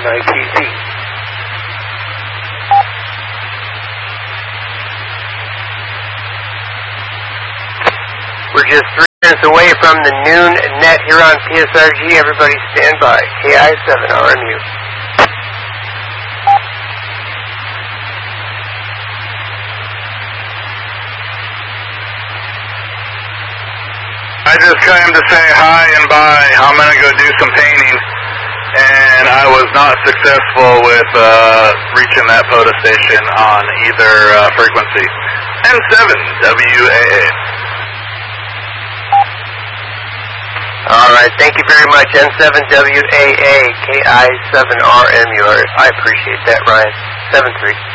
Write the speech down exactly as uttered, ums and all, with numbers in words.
I T C. We're just three minutes away from the noon net here on P S R G. Everybody stand by. K I seven R M U. I just came to say hi and bye. I'm going to go do some painting, and I was not successful with uh, reaching that POTA station on either uh, frequency. N seven W A A. All right, thank you very much. N seven W A A, K I seven R M U. I appreciate that, Ryan. seven three.